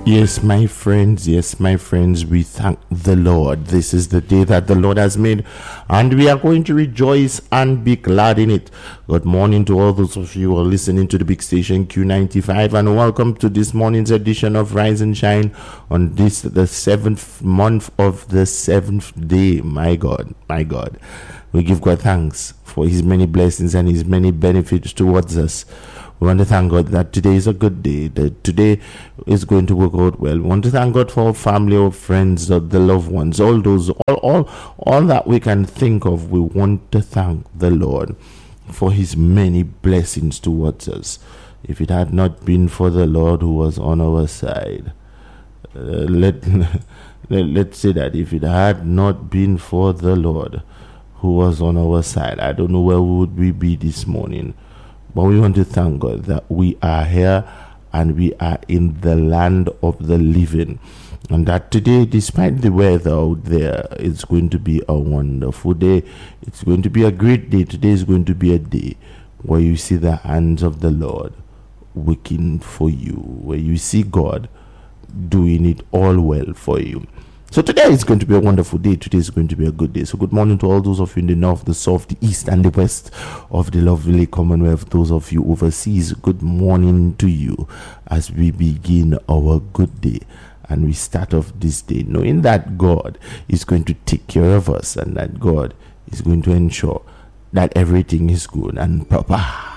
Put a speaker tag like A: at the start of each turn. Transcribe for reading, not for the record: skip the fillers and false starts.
A: Yes, my friends, we thank the Lord. This is the day that the Lord has made, and we are going to rejoice and be glad in it. Good morning to all those of you who are listening to the big station Q95, and welcome to this morning's edition of Rise and Shine on this, the 7th month of the 7th day. My God. We give God thanks for his many blessings and his many benefits towards us. We want to thank God that today is a good day, that today is going to work out well. We want to thank God for our family, our friends, the loved ones, all those, all that we can think of. We want to thank the Lord for his many blessings towards us. If it had not been for the Lord who was on our side, let's say that if it had not been for the Lord who was on our side, I don't know where would we be this morning. But we want to thank God that we are here and we are in the land of the living. And that today, despite the weather out there, it's going to be a wonderful day. It's going to be a great day. Today is going to be a day where you see the hands of the Lord working for you, where you see God doing it all well for you. So today is going to be a wonderful day. Today is going to be a good day. So good morning to all those of you in the north, the south, the east, and the west of the lovely Commonwealth. Those of you overseas, good morning to you as we begin our good day. And we start off this day knowing that God is going to take care of us and that God is going to ensure that everything is good and proper.